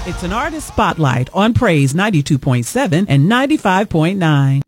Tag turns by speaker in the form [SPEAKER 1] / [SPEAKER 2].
[SPEAKER 1] It's an artist spotlight on Praise 92.7 and 95.9.